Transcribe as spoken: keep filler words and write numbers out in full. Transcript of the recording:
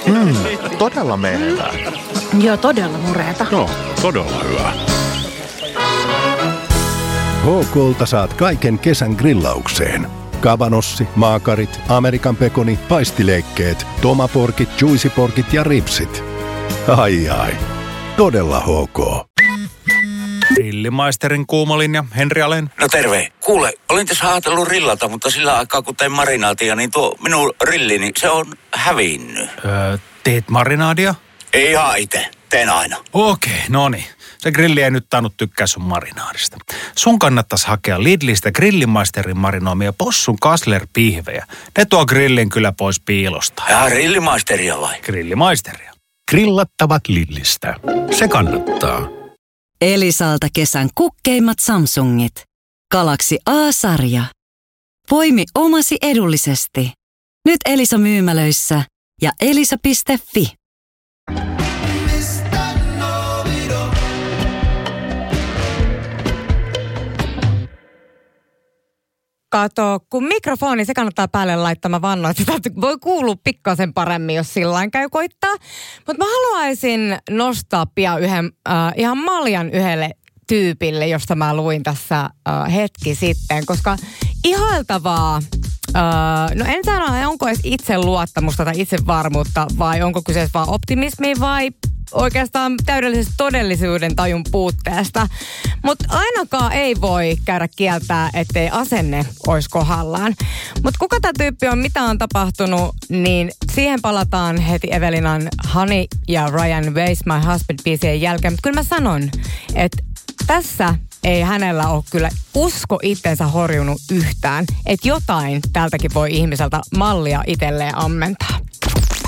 Mm, todella menevää. Joo, todella mureeta. No, todella hyvä. H K:lta saat kaiken kesän grillaukseen. Kavanossi, maakarit, Amerikan pekoni, paistileikkeet, tomaporkit, juicyporkit ja ripsit. Ai ai, todella H K. Grillimaisterin kuumalinja, Henri Alén. No terve. Kuule, olin tässä ajatellut rillata, mutta sillä aikaa kun tein marinaatia, niin tuo minun rillini, se on hävinnyt. Öö, teet marinaadia? Ei ihan itse. Teen aina. Okei, no niin. Se grilli ei nyt tainnut tykkää sun marinaadista. Sun kannattaisi hakea Lidlistä grillimaisterin marinoimia possun kaslerpihvejä. Ne tuo grillin kyllä pois piilosta. Ja grillimaisteria vai? Grillimaisteria. Grillattavat Lidlistä. Se kannattaa. Elisalta kesän kukkeimmat Samsungit. Galaxy A-sarja. Poimi omasi edullisesti. Nyt Elisa myymälöissä ja elisa piste fi. Kato, kun mikrofoni, se kannattaa päälle laittaa, mä vannoin, että sitä voi kuulua pikkasen paremmin, jos sillain käy koittaa. Mutta mä haluaisin nostaa pian yhden, äh, ihan maljan yhdelle tyypille, josta mä luin tässä äh, hetki sitten, koska ihailtavaa, äh, no en sano, onko edes itseluottamusta tai itsevarmuutta vai onko kyseessä vaan optimismi vai oikeastaan täydellisestä todellisuuden tajun puutteesta. Mutta ainakaan ei voi käydä kieltää, ettei asenne olisi kohdallaan. Mutta kuka tämä tyyppi on, mitä on tapahtunut, niin siihen palataan heti Evelinan Honey ja Ryan Weiss My Husband-biisien jälkeen. Mutta kyllä mä sanon, että tässä ei hänellä ole kyllä usko itsensä horjunut yhtään. Että jotain tältäkin voi ihmiseltä mallia itselleen ammentaa.